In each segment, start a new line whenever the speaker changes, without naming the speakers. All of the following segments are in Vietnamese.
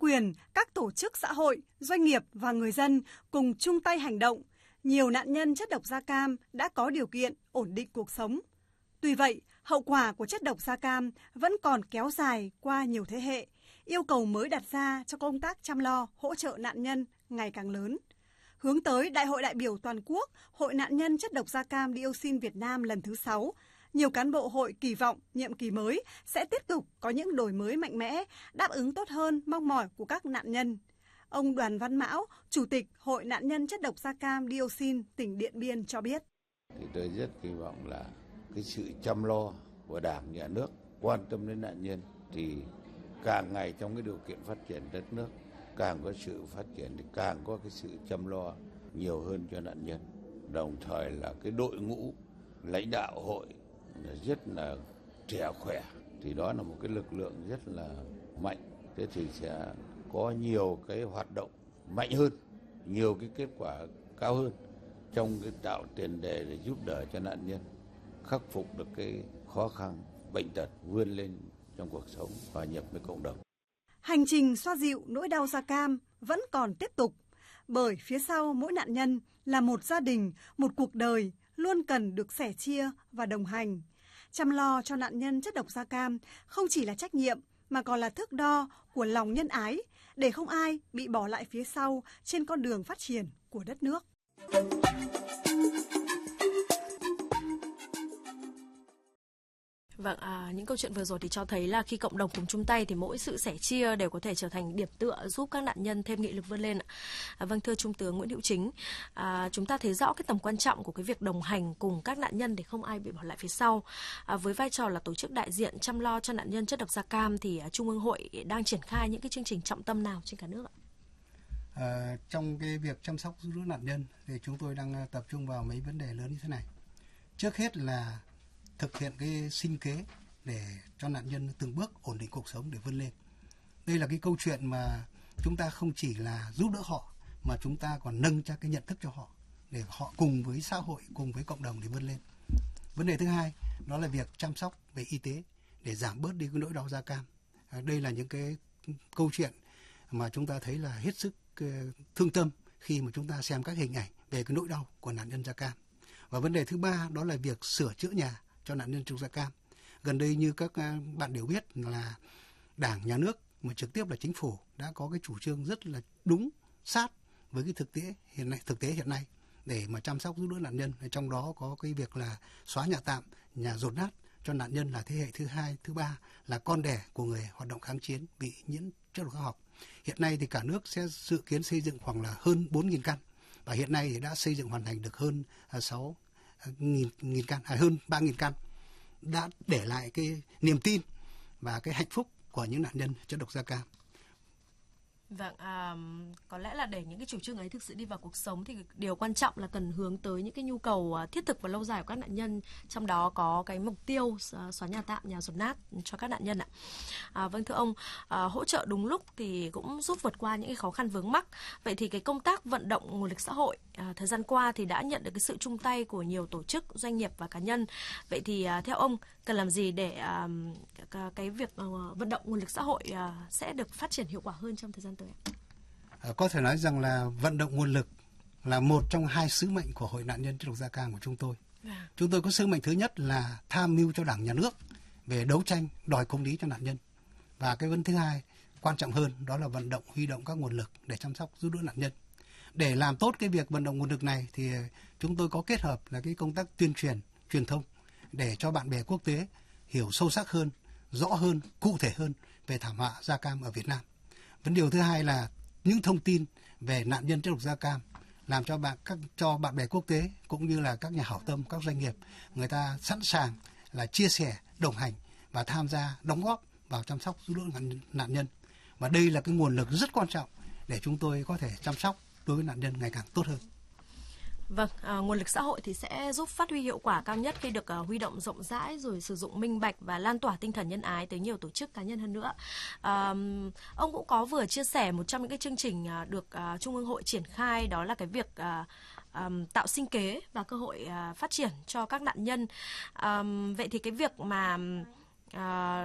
quyền, các tổ chức xã hội, doanh nghiệp và người dân cùng chung tay hành động, nhiều nạn nhân chất độc da cam đã có điều kiện ổn định cuộc sống. Tuy vậy, hậu quả của chất độc da cam vẫn còn kéo dài qua nhiều thế hệ, yêu cầu mới đặt ra cho công tác chăm lo, hỗ trợ nạn nhân ngày càng lớn. Hướng tới Đại hội đại biểu toàn quốc Hội nạn nhân chất độc da cam dioxin Việt Nam lần thứ 6, nhiều cán bộ hội kỳ vọng nhiệm kỳ mới sẽ tiếp tục có những đổi mới mạnh mẽ, đáp ứng tốt hơn mong mỏi của các nạn nhân. Ông Đoàn Văn Mão, Chủ tịch Hội nạn nhân chất độc da cam dioxin tỉnh Điện Biên cho biết.
Thì tôi rất kỳ vọng là cái sự chăm lo của Đảng, Nhà nước quan tâm đến nạn nhân thì càng ngày trong cái điều kiện phát triển đất nước, càng có sự phát triển thì càng có cái sự chăm lo nhiều hơn cho nạn nhân. Đồng thời là cái đội ngũ lãnh đạo hội rất là trẻ khỏe, thì đó là một cái lực lượng rất là mạnh. Thế thì sẽ có nhiều cái hoạt động mạnh hơn, nhiều cái kết quả cao hơn trong cái tạo tiền đề để giúp đỡ cho nạn nhân khắc phục được cái khó khăn, bệnh tật, vươn lên trong cuộc sống, hòa nhập với cộng đồng.
Hành trình xoa dịu nỗi đau da cam vẫn còn tiếp tục, bởi phía sau mỗi nạn nhân là một gia đình, một cuộc đời luôn cần được sẻ chia và đồng hành. Chăm lo cho nạn nhân chất độc da cam không chỉ là trách nhiệm mà còn là thước đo của lòng nhân ái để không ai bị bỏ lại phía sau trên con đường phát triển của đất nước.
Vâng, những câu chuyện vừa rồi thì cho thấy là khi cộng đồng cùng chung tay thì mỗi sự sẻ chia đều có thể trở thành điểm tựa giúp các nạn nhân thêm nghị lực vươn lên. Vâng, thưa Trung tướng Nguyễn Hữu Chính, chúng ta thấy rõ cái tầm quan trọng của cái việc đồng hành cùng các nạn nhân để không ai bị bỏ lại phía sau. Với vai trò là tổ chức đại diện chăm lo cho nạn nhân chất độc da cam thì Trung ương Hội đang triển khai những cái chương trình trọng tâm nào trên cả nước ạ?
Trong cái việc chăm sóc giúp đỡ nạn nhân thì chúng tôi đang tập trung vào mấy vấn đề lớn như thế này. Trước hết là thực hiện cái sinh kế để cho nạn nhân từng bước ổn định cuộc sống để vươn lên. Đây là cái câu chuyện mà chúng ta không chỉ là giúp đỡ họ mà chúng ta còn nâng cho cái nhận thức cho họ để họ cùng với xã hội, cùng với cộng đồng để vươn lên. Vấn đề thứ hai đó là việc chăm sóc về y tế để giảm bớt đi cái nỗi đau da cam. Đây là những cái câu chuyện mà chúng ta thấy là hết sức thương tâm khi mà chúng ta xem các hình ảnh về cái nỗi đau của nạn nhân da cam. Và vấn đề thứ ba đó là việc sửa chữa nhà cho nạn nhân chất da cam. Gần đây như các bạn đều biết là Đảng, Nhà nước mà trực tiếp là Chính phủ đã có cái chủ trương rất là đúng, sát với cái thực tế hiện nay để mà chăm sóc giúp đỡ nạn nhân. Trong đó có cái việc là xóa nhà tạm, nhà dột nát cho nạn nhân là thế hệ thứ hai, thứ ba là con đẻ của người hoạt động kháng chiến bị nhiễm chất độc hóa học. Hiện nay thì cả nước sẽ dự kiến xây dựng khoảng là hơn 4.000 căn và hiện nay thì đã xây dựng hoàn thành được hơn 6.000 căn, hơn 3.000 căn, đã để lại cái niềm tin và cái hạnh phúc của những nạn nhân chất độc da cam.
Vâng, có lẽ là để những cái chủ trương ấy thực sự đi vào cuộc sống thì điều quan trọng là cần hướng tới những cái nhu cầu thiết thực và lâu dài của các nạn nhân, trong đó có cái mục tiêu xóa nhà tạm, nhà dột nát cho các nạn nhân ạ. Vâng, thưa ông, hỗ trợ đúng lúc thì cũng giúp vượt qua những cái khó khăn vướng mắc. Vậy thì cái công tác vận động nguồn lực xã hội thời gian qua thì đã nhận được cái sự chung tay của nhiều tổ chức, doanh nghiệp và cá nhân. Vậy thì theo ông cần làm gì để cái việc vận động nguồn lực xã hội sẽ được phát triển hiệu quả hơn trong thời gian tới?
Có thể nói rằng là vận động nguồn lực là một trong hai sứ mệnh của Hội nạn nhân chất độc da cam của chúng tôi. Chúng tôi có sứ mệnh thứ nhất là tham mưu cho Đảng, Nhà nước về đấu tranh đòi công lý cho nạn nhân. Và cái vấn thứ hai quan trọng hơn đó là vận động, huy động các nguồn lực để chăm sóc giúp đỡ nạn nhân. Để làm tốt cái việc vận động nguồn lực này thì chúng tôi có kết hợp là cái công tác tuyên truyền, truyền thông để cho bạn bè quốc tế hiểu sâu sắc hơn, rõ hơn, cụ thể hơn về thảm họa da cam ở Việt Nam. Điều thứ hai là những thông tin về nạn nhân chất độc da cam làm cho bạn bè quốc tế cũng như là các nhà hảo tâm, các doanh nghiệp người ta sẵn sàng là chia sẻ, đồng hành và tham gia đóng góp vào chăm sóc giúp đỡ nạn nhân. Và đây là cái nguồn lực rất quan trọng để chúng tôi có thể chăm sóc đối với nạn nhân ngày càng tốt hơn.
Vâng, nguồn lực xã hội thì sẽ giúp phát huy hiệu quả cao nhất khi được huy động rộng rãi, rồi sử dụng minh bạch và lan tỏa tinh thần nhân ái tới nhiều tổ chức cá nhân hơn nữa. Ông cũng có vừa chia sẻ một trong những cái chương trình được Trung ương Hội triển khai, đó là cái việc tạo sinh kế và cơ hội phát triển cho các nạn nhân. Vậy thì cái việc mà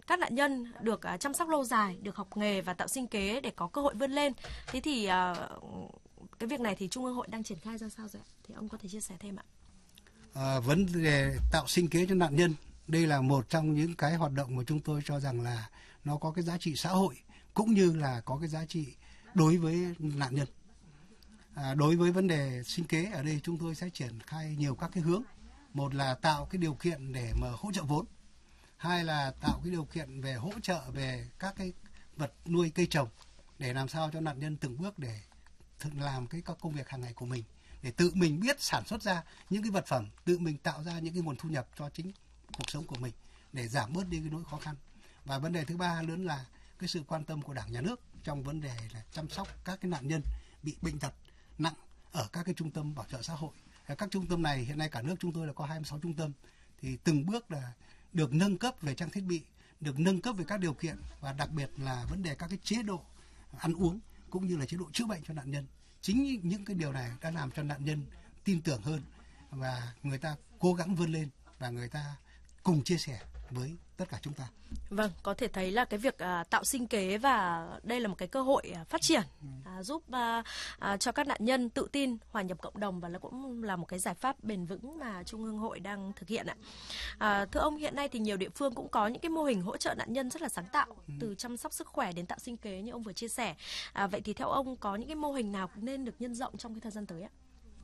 các nạn nhân được chăm sóc lâu dài, được học nghề và tạo sinh kế để có cơ hội vươn lên. Thế thì cái việc này thì Trung ương Hội đang triển khai ra sao rồi ạ? Thì ông có thể chia sẻ thêm ạ?
Vấn đề tạo sinh kế cho nạn nhân, đây là một trong những cái hoạt động mà chúng tôi cho rằng là nó có cái giá trị xã hội cũng như là có cái giá trị đối với nạn nhân. Đối với vấn đề sinh kế ở đây chúng tôi sẽ triển khai nhiều các cái hướng. Một là tạo cái điều kiện để mà hỗ trợ vốn. Hai là tạo cái điều kiện về hỗ trợ về các cái vật nuôi cây trồng để làm sao cho nạn nhân từng bước để làm các công việc hàng ngày của mình, để tự mình biết sản xuất ra những cái vật phẩm, tự mình tạo ra những cái nguồn thu nhập cho chính cuộc sống của mình để giảm bớt đi cái nỗi khó khăn. Và vấn đề thứ ba lớn là cái sự quan tâm của Đảng, Nhà nước trong vấn đề là chăm sóc các cái nạn nhân bị bệnh tật nặng ở các cái trung tâm bảo trợ xã hội. Các trung tâm này hiện nay cả nước chúng tôi là có 26 trung tâm, thì từng bước là được nâng cấp về trang thiết bị, được nâng cấp về các điều kiện và đặc biệt là vấn đề các cái chế độ ăn uống cũng như là chế độ chữa bệnh cho nạn nhân. Chính những cái điều này đã làm cho nạn nhân tin tưởng hơn và người ta cố gắng vươn lên và người ta cùng chia sẻ với tất cả chúng ta.
Vâng, có thể thấy là cái việc tạo sinh kế và đây là một cái cơ hội phát triển giúp cho các nạn nhân tự tin hòa nhập cộng đồng, và nó cũng là một cái giải pháp bền vững mà Trung ương Hội đang thực hiện ạ. Thưa ông, hiện nay thì nhiều địa phương cũng có những cái mô hình hỗ trợ nạn nhân rất là sáng tạo, từ chăm sóc sức khỏe đến tạo sinh kế như ông vừa chia sẻ. Vậy thì theo ông có những cái mô hình nào nên được nhân rộng trong cái thời gian tới ạ?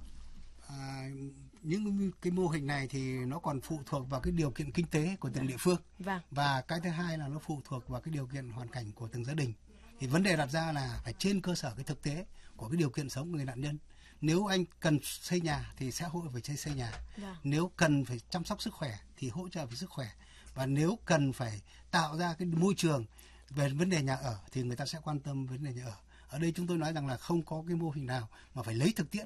Những cái mô hình này thì nó còn phụ thuộc vào cái điều kiện kinh tế của từng địa phương. Và cái thứ hai là nó phụ thuộc vào cái điều kiện hoàn cảnh của từng gia đình. Thì vấn đề đặt ra là phải trên cơ sở cái thực tế của cái điều kiện sống của người nạn nhân. Nếu anh cần xây nhà thì sẽ hỗ trợ phải xây nhà. Nếu cần phải chăm sóc sức khỏe thì hỗ trợ về sức khỏe. Và nếu cần phải tạo ra cái môi trường về vấn đề nhà ở thì người ta sẽ quan tâm vấn đề nhà ở. Ở đây chúng tôi nói rằng là không có cái mô hình nào mà phải lấy thực tiễn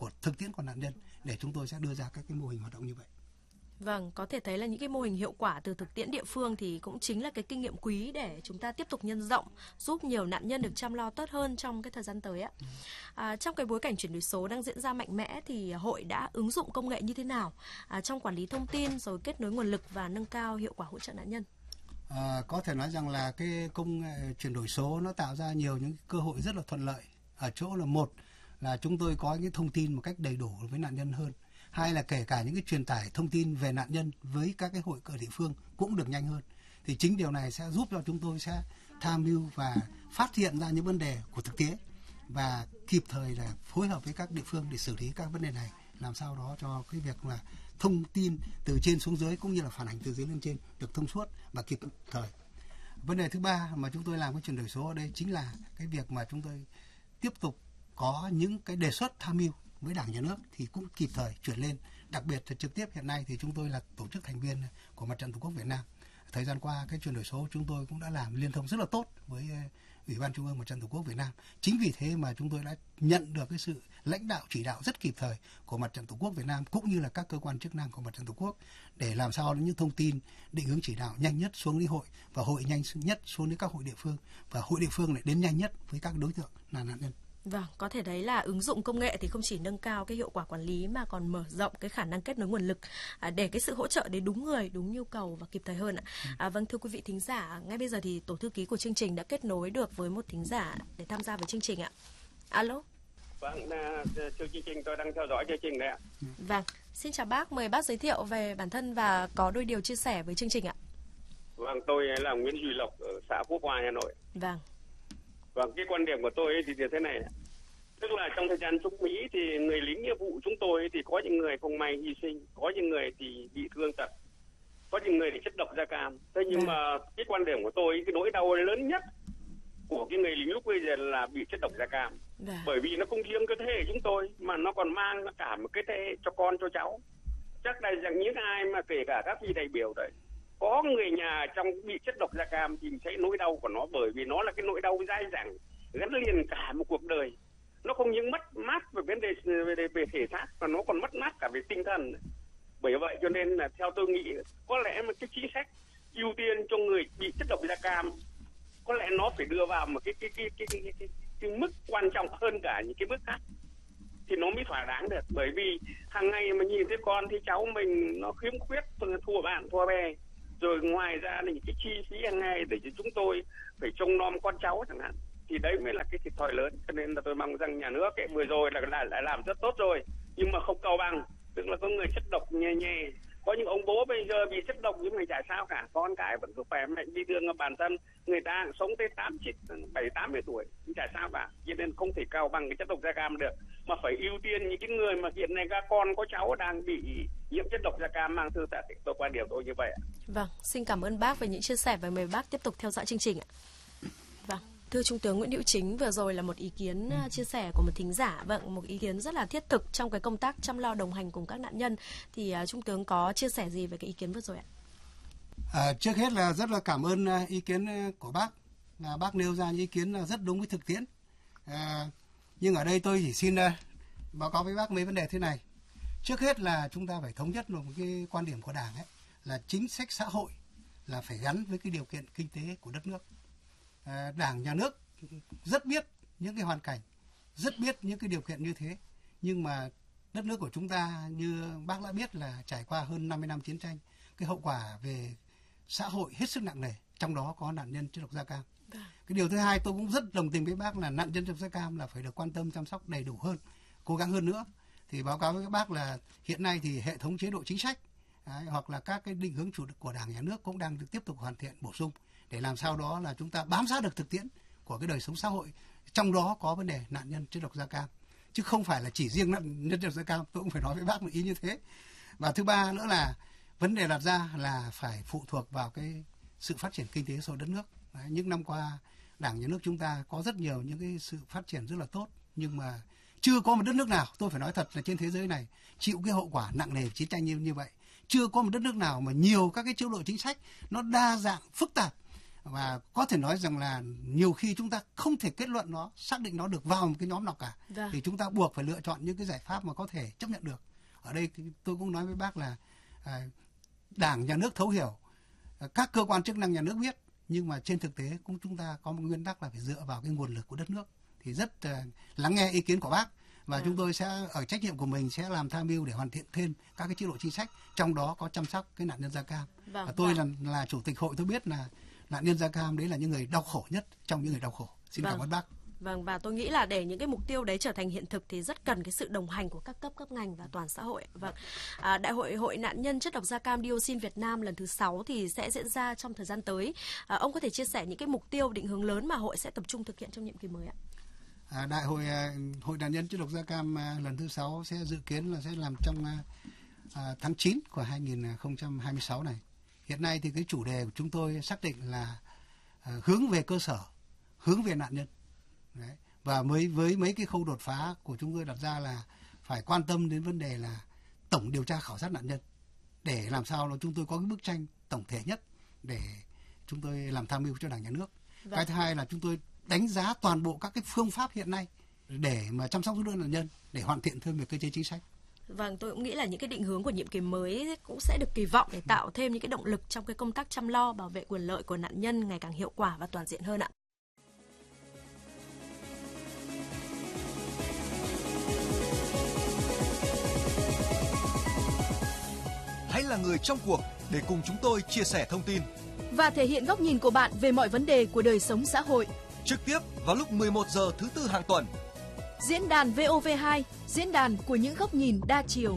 của nạn nhân để chúng tôi sẽ đưa ra các cái mô hình hoạt động như vậy.
Vâng, có thể thấy là những cái mô hình hiệu quả từ thực tiễn địa phương thì cũng chính là cái kinh nghiệm quý để chúng ta tiếp tục nhân rộng, giúp nhiều nạn nhân được chăm lo tốt hơn trong cái thời gian tới ạ. Trong cái bối cảnh chuyển đổi số đang diễn ra mạnh mẽ thì hội đã ứng dụng công nghệ như thế nào trong quản lý thông tin, rồi kết nối nguồn lực và nâng cao hiệu quả hỗ trợ nạn nhân?
Có thể nói rằng là cái công nghệ chuyển đổi số nó tạo ra nhiều những cơ hội rất là thuận lợi ở chỗ là một là chúng tôi có những thông tin một cách đầy đủ với nạn nhân hơn. Hai là kể cả những cái truyền tải thông tin về nạn nhân với các cái hội ở địa phương cũng được nhanh hơn. Thì chính điều này sẽ giúp cho chúng tôi sẽ tham mưu và phát hiện ra những vấn đề của thực tế và kịp thời là phối hợp với các địa phương để xử lý các vấn đề này, làm sao đó cho cái việc là thông tin từ trên xuống dưới cũng như là phản ánh từ dưới lên trên được thông suốt và kịp thời. Vấn đề thứ ba mà chúng tôi làm cái chuyển đổi số ở đây chính là cái việc mà chúng tôi tiếp tục có những cái đề xuất tham mưu với Đảng, Nhà nước thì cũng kịp thời chuyển lên. Đặc biệt là trực tiếp hiện nay thì chúng tôi là tổ chức thành viên của Mặt trận Tổ quốc Việt Nam. Thời gian qua cái chuyển đổi số chúng tôi cũng đã làm liên thông rất là tốt với Ủy ban Trung ương Mặt trận Tổ quốc Việt Nam. Chính vì thế mà chúng tôi đã nhận được cái sự lãnh đạo chỉ đạo rất kịp thời của Mặt trận Tổ quốc Việt Nam cũng như là các cơ quan chức năng của Mặt trận Tổ quốc để làm sao những thông tin định hướng chỉ đạo nhanh nhất xuống đến hội và hội nhanh nhất xuống đến các hội địa phương và hội địa phương lại đến nhanh nhất với các đối tượng là nạn nhân.
Vâng, có thể thấy là ứng dụng công nghệ thì không chỉ nâng cao cái hiệu quả quản lý mà còn mở rộng cái khả năng kết nối nguồn lực để cái sự hỗ trợ đến đúng người, đúng nhu cầu và kịp thời hơn ạ. Vâng, thưa quý vị thính giả, ngay bây giờ thì tổ thư ký của chương trình đã kết nối được với một thính giả để tham gia với chương trình ạ. Alo.
Vâng, chương trình tôi đang theo dõi chương trình đấy ạ.
Vâng, xin chào bác, mời bác giới thiệu về bản thân và có đôi điều chia sẻ với chương trình ạ.
Vâng, tôi là Nguyễn Duy Lộc ở xã Phúc Hòa, Hà Nội.
Vâng.
Vâng, cái quan điểm của tôi thì như thế này, tức là trong thời gian chống Mỹ thì người lính nghĩa vụ chúng tôi thì có những người không may hy sinh, có những người thì bị thương tật, có những người thì chất độc da cam. Thế nhưng mà cái quan điểm của tôi, cái nỗi đau lớn nhất của cái người lính lúc bây giờ là bị chất độc da cam. Bởi vì nó không riêng cái thế hệ chúng tôi mà nó còn mang cả một cái thế hệ cho con cho cháu. Chắc là rằng những ai mà kể cả các vị đại biểu đấy có người nhà trong bị chất độc da cam thì thấy nỗi đau của nó, bởi vì nó là cái nỗi đau dai dẳng gắn liền cả một cuộc đời. Nó không những mất mát về vấn đề về thể xác mà nó còn mất mát cả về tinh thần. Bởi vậy cho nên là theo tôi nghĩ có lẽ một cái chính sách ưu tiên cho người bị chất độc da cam có lẽ nó phải đưa vào một cái mức quan trọng hơn cả những cái mức khác thì nó mới thỏa đáng được. Bởi vì hàng ngày mà nhìn thấy con thì cháu mình nó khiếm khuyết, thua bạn thua bè, rồi ngoài ra là những cái chi phí hàng ngày để cho chúng tôi phải trông nom con cháu chẳng hạn, thì đấy mới là cái thiệt thòi lớn. Cho nên là tôi mong rằng nhà nước vừa rồi là đã làm rất tốt rồi, nhưng mà không cầu bằng, tức là có người chất độc nhẹ nhẹ, có những ông bố bây giờ bị chất độc nhưng mà chả sao cả, con cái vẫn cứ khỏe mạnh đi đường, bản thân người ta sống tới 70-80 tuổi cũng chả sao cả. Cho nên không thể cao bằng cái chất độc da cam được, mà phải ưu tiên những cái người mà hiện nay các con có cháu đang bị nhiễm chất độc da cam mang thương tật. Tôi quan điểm tôi như vậy ạ.
Vâng, xin cảm ơn bác về những chia sẻ và mời bác tiếp tục theo dõi chương trình ạ. Vâng, thưa Trung tướng Nguyễn Hữu Chính, vừa rồi là một ý kiến chia sẻ của một thính giả, vâng, một ý kiến rất là thiết thực trong cái công tác chăm lo đồng hành cùng các nạn nhân. Thì Trung tướng có chia sẻ gì về cái ý kiến vừa rồi ạ?
Trước hết là rất là cảm ơn ý kiến của bác. Bác nêu ra những ý kiến rất đúng với thực tiễn. Nhưng ở đây tôi chỉ xin báo cáo với bác mấy vấn đề thế này. Trước hết là chúng ta phải thống nhất một cái quan điểm của Đảng ấy, là chính sách xã hội là phải gắn với cái điều kiện kinh tế của đất nước. Đảng, nhà nước rất biết những cái hoàn cảnh, rất biết những cái điều kiện như thế. Nhưng mà đất nước của chúng ta như bác đã biết là trải qua hơn 50 năm chiến tranh, cái hậu quả về xã hội hết sức nặng nề, trong đó có nạn nhân chất độc da cam. Cái điều thứ hai tôi cũng rất đồng tình với bác là nạn nhân chất độc da cam là phải được quan tâm chăm sóc đầy đủ hơn, cố gắng hơn nữa. Thì báo cáo với các bác là hiện nay thì hệ thống chế độ chính sách hoặc là các cái định hướng chủ của Đảng, nhà nước cũng đang được tiếp tục hoàn thiện, bổ sung để làm sao đó là chúng ta bám sát được thực tiễn của cái đời sống xã hội, trong đó có vấn đề nạn nhân chất độc da cam, chứ không phải là chỉ riêng nạn nhân chất độc da cam. Tôi cũng phải nói với bác một ý như thế. Và thứ ba nữa là vấn đề đặt ra là phải phụ thuộc vào cái sự phát triển kinh tế xã hội đất nước. Những năm qua Đảng, nhà nước chúng ta có rất nhiều những cái sự phát triển rất là tốt, nhưng mà chưa có một đất nước nào, tôi phải nói thật là trên thế giới này chịu cái hậu quả nặng nề chiến tranh như vậy. Chưa có một đất nước nào mà nhiều các cái chế độ chính sách nó đa dạng, phức tạp, và có thể nói rằng là nhiều khi chúng ta không thể kết luận nó, xác định nó được vào một cái nhóm nào cả. Thì chúng ta buộc phải lựa chọn những cái giải pháp mà có thể chấp nhận được. Ở đây tôi cũng nói với bác là Đảng, nhà nước thấu hiểu, các cơ quan chức năng nhà nước biết, nhưng mà trên thực tế cũng chúng ta có một nguyên tắc là phải dựa vào cái nguồn lực của đất nước. Thì rất lắng nghe ý kiến của bác, và chúng tôi sẽ ở trách nhiệm của mình sẽ làm tham mưu để hoàn thiện thêm các cái chế độ chính sách, trong đó có chăm sóc cái nạn nhân da cam. Tôi là chủ tịch hội, tôi biết là nạn nhân da cam đấy là những người đau khổ nhất trong những người đau khổ. Xin cảm ơn bác.
Vâng, và tôi nghĩ là để những cái mục tiêu đấy trở thành hiện thực thì rất cần cái sự đồng hành của các cấp, các ngành và toàn xã hội. Vâng, Đại hội Hội nạn nhân chất độc da cam dioxin Việt Nam lần thứ 6 thì sẽ diễn ra trong thời gian tới. Ông có thể chia sẻ những cái mục tiêu, định hướng lớn mà hội sẽ tập trung thực hiện trong nhiệm kỳ mới ạ?
Đại hội Hội nạn nhân chất độc da cam lần thứ 6 sẽ dự kiến là sẽ làm trong tháng 9 của 2026 này. Hiện nay thì cái chủ đề của chúng tôi xác định là hướng về cơ sở, hướng về nạn nhân. Đấy. Và với mấy cái khâu đột phá của chúng tôi đặt ra là phải quan tâm đến vấn đề là tổng điều tra khảo sát nạn nhân, để làm sao là chúng tôi có cái bức tranh tổng thể nhất để chúng tôi làm tham mưu cho Đảng, nhà nước. Cái thứ hai là chúng tôi đánh giá toàn bộ các cái phương pháp hiện nay để mà chăm sóc giúp đỡ nạn nhân, để hoàn thiện thêm về cơ chế chính sách.
Vâng, tôi cũng nghĩ là những cái định hướng của nhiệm kỳ mới cũng sẽ được kỳ vọng để tạo thêm những cái động lực trong cái công tác chăm lo, bảo vệ quyền lợi của nạn nhân ngày càng hiệu quả và toàn diện hơn ạ.
Hãy là người trong cuộc để cùng chúng tôi chia sẻ thông tin
và thể hiện góc nhìn của bạn về mọi vấn đề của đời sống xã hội.
Trực tiếp vào lúc 11 giờ thứ Tư hàng tuần.
Diễn đàn VOV2, diễn đàn của những góc nhìn đa chiều.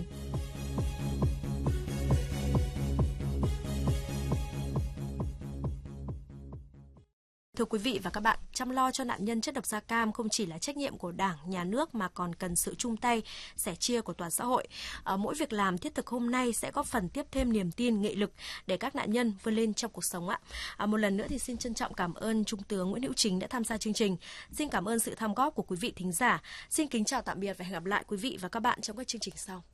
Thưa quý vị và các bạn, chăm lo cho nạn nhân chất độc da cam không chỉ là trách nhiệm của Đảng, Nhà nước mà còn cần sự chung tay, sẻ chia của toàn xã hội. Mỗi việc làm thiết thực hôm nay sẽ góp phần tiếp thêm niềm tin, nghị lực để các nạn nhân vươn lên trong cuộc sống ạ. Một lần nữa thì xin trân trọng cảm ơn Trung tướng Nguyễn Hữu Chính đã tham gia chương trình. Xin cảm ơn sự tham góp của quý vị thính giả. Xin kính chào tạm biệt và hẹn gặp lại quý vị và các bạn trong các chương trình sau.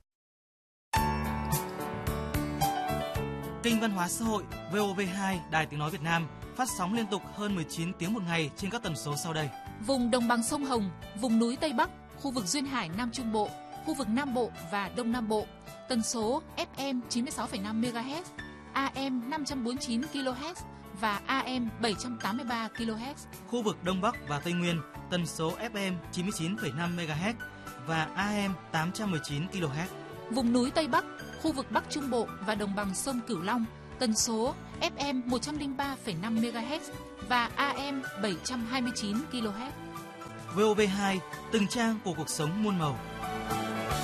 Kênh Văn hóa xã hội VOV2 Đài Tiếng nói Việt Nam phát sóng liên tục hơn 19 tiếng một ngày trên các tần số sau đây.
Vùng đồng bằng sông Hồng, vùng núi Tây Bắc, khu vực duyên hải Nam Trung Bộ, khu vực Nam Bộ và Đông Nam Bộ, tần số FM 96,5 MHz, AM 549 kHz và AM 783 kHz.
Khu vực Đông Bắc và Tây Nguyên, tần số FM 99,5 MHz và AM 819 kHz.
Vùng núi Tây Bắc, khu vực Bắc Trung Bộ và đồng bằng sông Cửu Long, tần số FM 103,5 MHz và AM 729 kHz.
VOV2, từng trang của cuộc sống muôn màu.